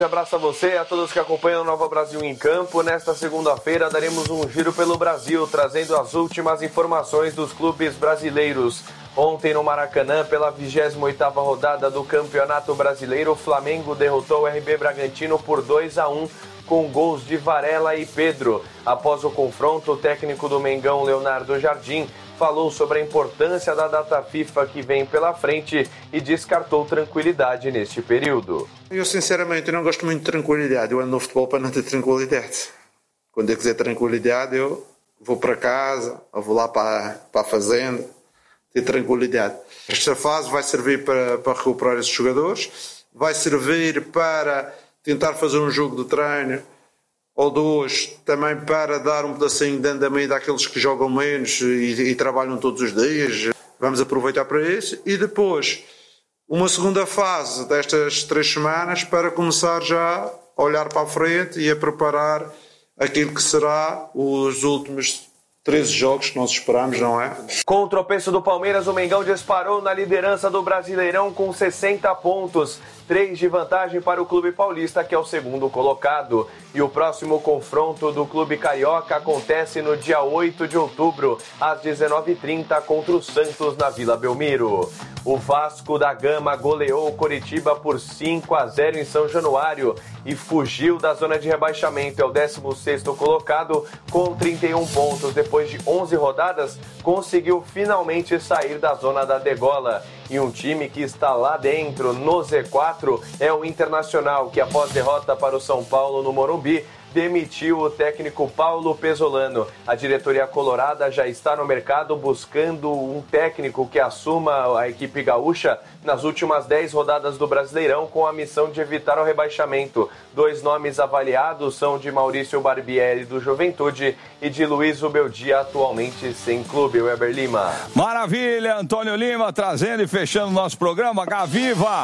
Um abraço a você e a todos que acompanham o Nova Brasil em Campo. Nesta segunda-feira daremos um giro pelo Brasil, trazendo as últimas informações dos clubes brasileiros. Ontem no Maracanã, pela 28ª rodada do Campeonato Brasileiro, o Flamengo derrotou o RB Bragantino por 2-1 com gols de Varela e Pedro. Após o confronto, o técnico do Mengão, Leonardo Jardim, falou sobre a importância da data FIFA que vem pela frente e descartou tranquilidade neste período. Eu sinceramente não gosto muito de tranquilidade, eu ando no futebol para não ter tranquilidade. Quando eu quiser tranquilidade eu vou para casa, ou vou lá para a fazenda, ter tranquilidade. Esta fase vai servir para recuperar esses jogadores, vai servir para tentar fazer um jogo de treino ou dois, também para dar um pedacinho de andamento àqueles que jogam menos e trabalham todos os dias. Vamos aproveitar para isso e depois uma segunda fase destas 3 semanas para começar já a olhar para a frente e a preparar aquilo que será os últimos 13 jogos que nós esperamos, não é? Com o tropeço do Palmeiras, o Mengão disparou na liderança do Brasileirão com 60 pontos. 3 de vantagem para o Clube Paulista, que é o segundo colocado. E o próximo confronto do Clube Carioca acontece no dia 8 de outubro, às 19h30, contra o Santos na Vila Belmiro. O Vasco da Gama goleou o Coritiba por 5-0 em São Januário e fugiu da zona de rebaixamento. É o 16º colocado com 31 pontos. Depois de 11 rodadas, conseguiu finalmente sair da zona da degola. E um time que está lá dentro, no Z4, é o Internacional, que após derrota para o São Paulo no Morumbi, demitiu o técnico Paulo Pesolano. A diretoria colorada já está no mercado buscando um técnico que assuma a equipe gaúcha nas últimas 10 rodadas do Brasileirão com a missão de evitar o rebaixamento. 2 nomes avaliados são de Maurício Barbieri do Juventude e de Luiz Ubeldia, atualmente sem clube. Weber Lima. Maravilha, Antônio Lima trazendo e fechando o nosso programa. Gaviva,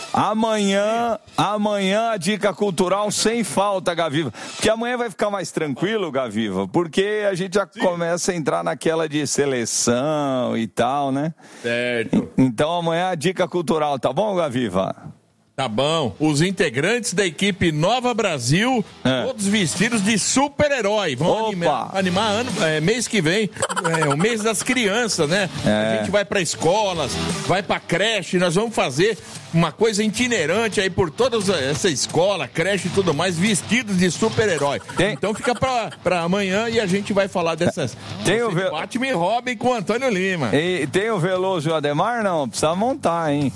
amanhã a dica cultural sem falta, Gaviva. Porque amanhã vai ficar mais tranquilo, Gaviva, porque a gente já começa a entrar naquela de seleção e tal, né? Certo. Então amanhã a dica cultural, tá bom, Gaviva? Tá bom. Os integrantes da equipe Nova Brasil, todos vestidos de super-herói. Vão animar mês que vem, o mês das crianças, né? A gente vai pra escolas, vai pra creche, nós vamos fazer uma coisa itinerante aí por toda essa escola, creche e tudo mais, vestidos de super-herói. Então fica pra amanhã e a gente vai falar dessas. Tem o Batman e Robin com o Antônio Lima. E tem o Veloso e o Ademar? Não, precisa montar, hein?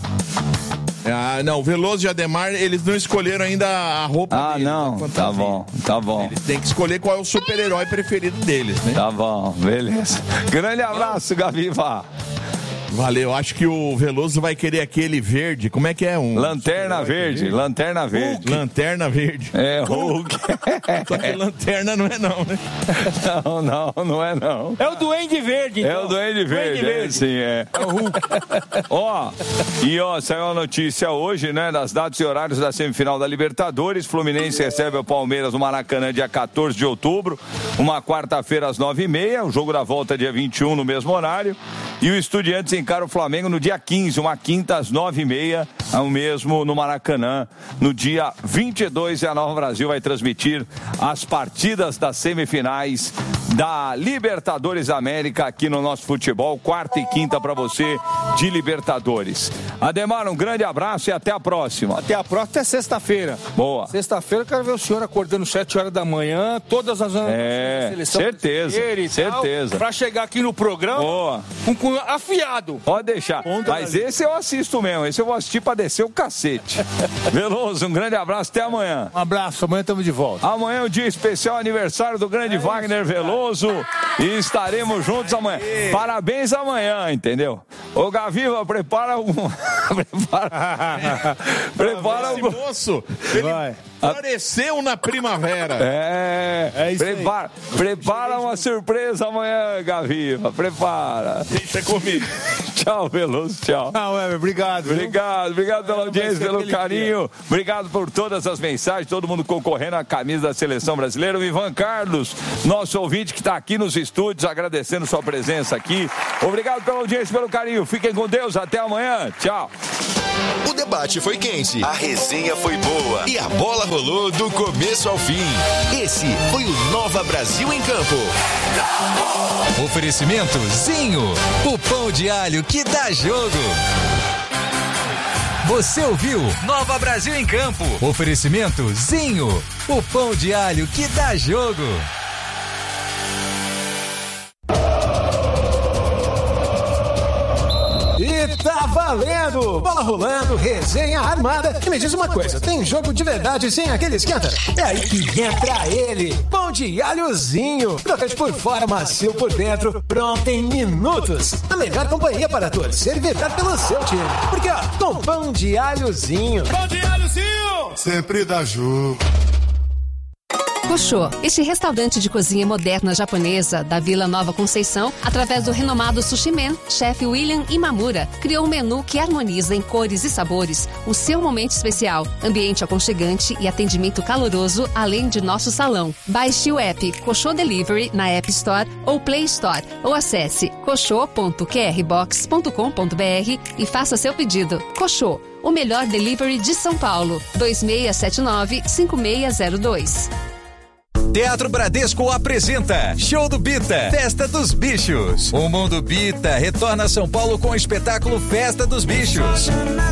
Ah, não, o Veloso e o Ademar, eles não escolheram ainda a roupa deles. Ah, não, tá bom. Eles têm que escolher qual é o super-herói preferido deles, né? Tá bom, beleza. Grande abraço, Gaviva. Valeu, acho que o Veloso vai querer aquele verde, como é que é? Lanterna verde. Lanterna verde. É, Hulk. Só que lanterna não é não, né? Não é não. É o Duende Verde, então. É o Duende Verde. Sim, é. É o Hulk. Saiu a notícia hoje, né, das datas e horários da semifinal da Libertadores. Fluminense recebe o Palmeiras no Maracanã dia 14 de outubro, uma quarta-feira às 9h30, o jogo da volta dia 21 no mesmo horário. E o Estudiantes encara o Flamengo no dia 15, uma quinta às 9h30, ao mesmo no Maracanã. No dia 22, a Nova Brasil vai transmitir as partidas das semifinais da Libertadores América aqui no nosso futebol, quarta e quinta para você de Libertadores. Ademar, um grande abraço e até a próxima. Até a próxima, até sexta-feira. Boa. Sexta-feira eu quero ver o senhor acordando 7 horas da manhã, todas as anos da seleção. Certeza. Para chegar aqui no programa com afiado. Pode deixar. Mas esse eu assisto mesmo, esse eu vou assistir para descer o cacete. Veloso, um grande abraço, até amanhã. Um abraço, amanhã estamos de volta. Amanhã é o dia especial, aniversário do grande Wagner Veloso. E estaremos juntos amanhã. Parabéns amanhã, entendeu? Ô Gaviva, prepara algum. prepara algum. Esse moço, ele floresceu na primavera. É isso aí. Prepara uma surpresa amanhã, Gaviva. Prepara. Deixa comigo. Tchau, Veloso, tchau. Não, obrigado. Obrigado pela audiência, pelo carinho. Obrigado por todas as mensagens, todo mundo concorrendo à camisa da Seleção Brasileira. O Ivan Carlos, nosso ouvinte que está aqui nos estúdios, agradecendo sua presença aqui. Obrigado pela audiência, pelo carinho. Fiquem com Deus, até amanhã. Tchau. O debate foi quente, A resenha foi boa. e a bola rolou do começo ao fim. Esse foi o Nova Brasil em Campo. Oferecimento Zinho, o pão de alho que dá jogo. Você ouviu Nova Brasil em Campo. Oferecimento Zinho, o pão de alho que dá jogo. E tá valendo! Bola rolando, resenha armada. E me diz uma coisa, tem jogo de verdade sem aquele esquenta? É aí que entra ele, pão de alhozinho. Crocante por fora, macio por dentro, pronto em minutos. A melhor companhia para torcer e vibrar pelo seu time. Porque ó, com pão de alhozinho. Pão de alhozinho! Sempre dá jogo. Koshô, este restaurante de cozinha moderna japonesa da Vila Nova Conceição, através do renomado Sushi Man, chefe William Imamura, criou um menu que harmoniza em cores e sabores o seu momento especial, ambiente aconchegante e atendimento caloroso, além de nosso salão. Baixe o app Koshô Delivery na App Store ou Play Store ou acesse koshô.qrbox.com.br e faça seu pedido. Koshô, o melhor delivery de São Paulo, 2679-5602. Teatro Bradesco apresenta Show do Bita, Festa dos Bichos. O Mundo Bita retorna a São Paulo com o espetáculo Festa dos Bichos.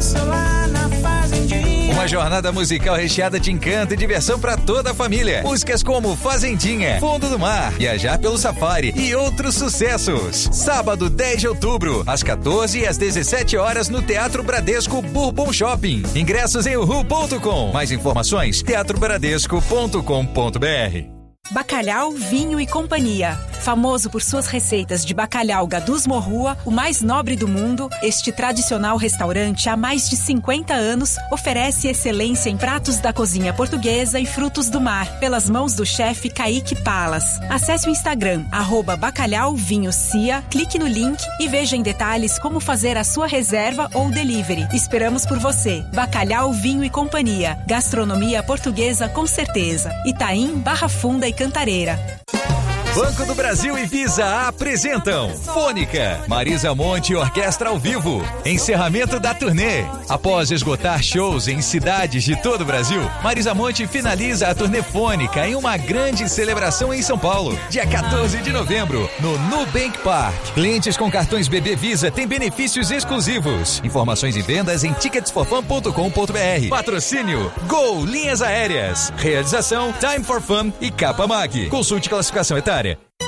Uma jornada musical recheada de encanto e diversão para toda a família. Músicas como Fazendinha, Fundo do Mar, Viajar pelo Safari e outros sucessos. Sábado, 10 de outubro, às 14 e às 17 horas no Teatro Bradesco Bourbon Shopping. Ingressos em uhu.com. Mais informações, teatrobradesco.com.br. Bacalhau, Vinho e Companhia. Famoso por suas receitas de bacalhau Gadus Morrua, o mais nobre do mundo, este tradicional restaurante há mais de 50 anos oferece excelência em pratos da cozinha portuguesa e frutos do mar, pelas mãos do chefe Kaique Palas. Acesse o Instagram, @bacalhauvinhocia, clique no link e veja em detalhes como fazer a sua reserva ou delivery. Esperamos por você. Bacalhau, Vinho e Companhia. Gastronomia portuguesa com certeza. Itaim, Barra Funda e Cantareira. Banco do Brasil e Visa apresentam Fônica, Marisa Monte e Orquestra ao vivo. Encerramento da turnê. Após esgotar shows em cidades de todo o Brasil, Marisa Monte finaliza a turnê Fônica em uma grande celebração em São Paulo, dia 14 de novembro, no Nubank Park. Clientes com cartões BB Visa têm benefícios exclusivos. Informações e vendas em ticketsforfun.com.br. Patrocínio Gol Linhas Aéreas. Realização Time for Fun e Capa Mag. Consulte classificação etária.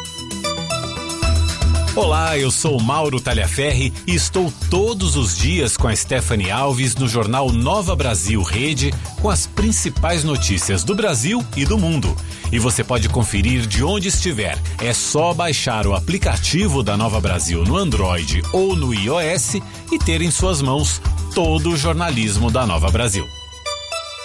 Olá, eu sou Mauro Talhaferri e estou todos os dias com a Stephanie Alves no jornal Nova Brasil Rede com as principais notícias do Brasil e do mundo. E você pode conferir de onde estiver. É só baixar o aplicativo da Nova Brasil no Android ou no iOS e ter em suas mãos todo o jornalismo da Nova Brasil.